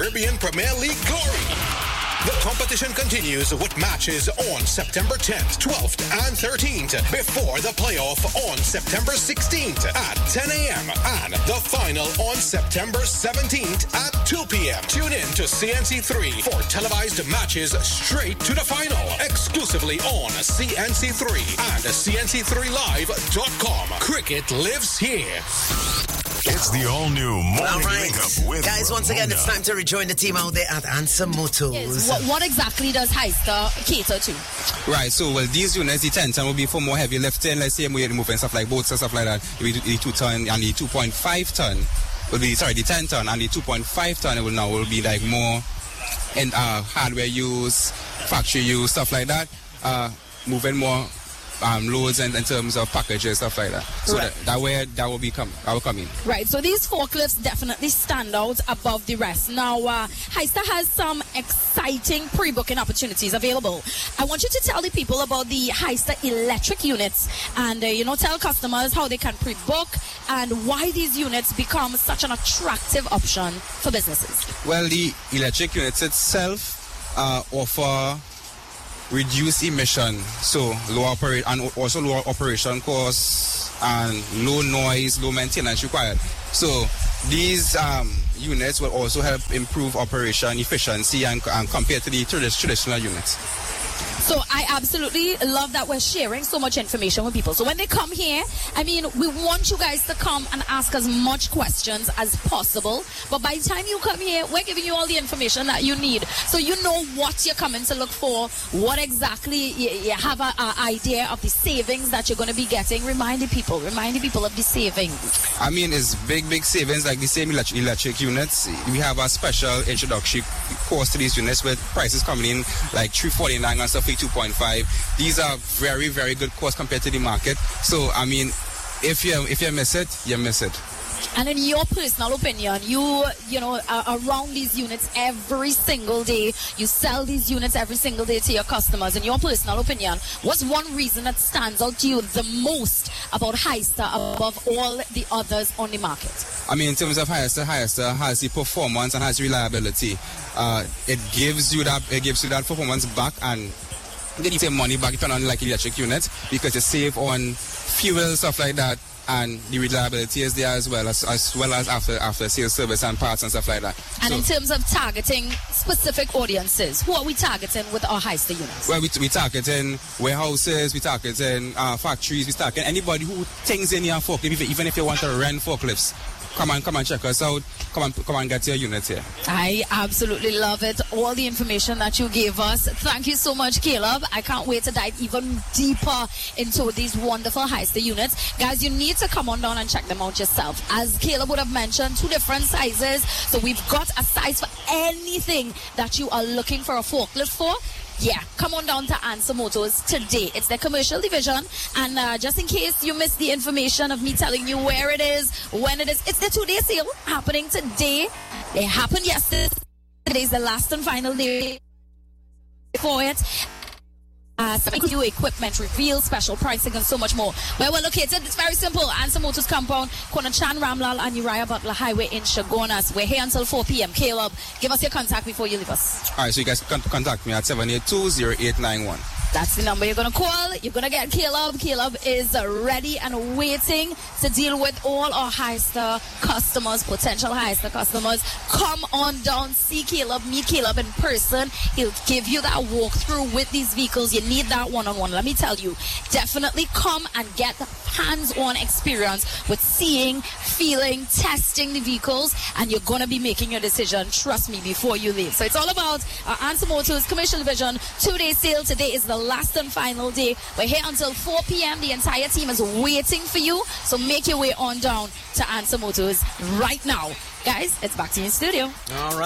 Caribbean Premier League glory. The competition continues with matches on September 10th, 12th, and 13th before the playoff on September 16th at 10 a.m. and the final on September 17th at 2 p.m. Tune in to CNC3 for televised matches straight to the final, exclusively on CNC3 and CNC3Live.com. Cricket lives here. It's the all-new morning wake-up with guys, once again, it's time to rejoin the team out there at Answer Motors. Yes. What exactly does Hyster cater to? Right, so, well, these units, the 10-ton will be for more heavy lifting. Let's say we're moving stuff like boats and stuff like that. The 2-ton and the 2.5-ton will be, the 10-ton and the 2.5-ton will be like more in hardware use, factory use, stuff like that. Moving more loads and in terms of packages, stuff like that. So right. that will come in. Right, so these forklifts definitely stand out above the rest. Now, Hyster has some exciting pre-booking opportunities available. I want you to tell the people about the Hyster electric units and, tell customers how they can pre-book and why these units become such an attractive option for businesses. Well, the electric units itself offer reduce emission, so low operation costs and low noise, low maintenance required. So these units will also help improve operation efficiency and compared to the traditional units. So I absolutely love that we're sharing so much information with people. So when they come here, we want you guys to come and ask as much questions as possible. But by the time you come here, we're giving you all the information that you need. So you know what you're coming to look for, what exactly you have an idea of the savings that you're going to be getting. Remind the people of the savings. It's big savings like the same electric units. We have a special introductory course to these units with prices coming in like $349 and stuff. 2.5. These are very, very good costs compared to the market. So, if you miss it, you miss it. And in your personal opinion, you are around these units every single day. You sell these units every single day to your customers. In your personal opinion, what's one reason that stands out to you the most about Hyster above all the others on the market? In terms of Hyster has the performance and has reliability. It gives you that performance back and get you money back if you're on like electric units because you save on fuel, stuff like that. And the reliability is there as well as after sales service and parts and stuff like that. And in terms of targeting specific audiences, who are we targeting with our Hyster units? Well, we targeting warehouses, we targeting factories, we targeting anybody who thinks in your forklift, even if you want to rent forklifts. Come and check us out. Come and get your units here. I absolutely love it. All the information that you gave us. Thank you so much, Caleb. I can't wait to dive even deeper into these wonderful Hyster units. Guys, you need to come on down and check them out yourself. As Caleb would have mentioned, 2 different sizes. So we've got a size for anything that you are looking for a forklift for. Yeah, come on down to Answer Motors today. It's their commercial division. And just in case you missed the information of me telling you where it is, when it is, it's the 2-day sale happening today. It happened yesterday. Today's the last and final day for it. Some new equipment reveal, special pricing, and so much more. Where we're located, it's very simple. Answer Motors Compound, corner Chan Ramlal and Uriah Butler Highway in Chaguanas. We're here until 4 p.m. Caleb, give us your contact before you leave us. All right, so you guys can contact me at 782-0891. That's the number you're going to call. You're going to get Caleb. Caleb is ready and waiting to deal with all our Hyster customers, potential Hyster customers. Come on down, see Caleb, meet Caleb in person. He'll give you that walkthrough with these vehicles. You need that one-on-one. Let me tell you, definitely come and get hands-on experience with seeing, feeling, testing the vehicles, and you're going to be making your decision, trust me, before you leave. So it's all about our Answer Motors Commercial Division 2-day sale. Today is the last and final day. We're here until 4 p.m. The entire team is waiting for you. So make your way on down to Answer Motors right now. Guys, it's back to you in studio. All right.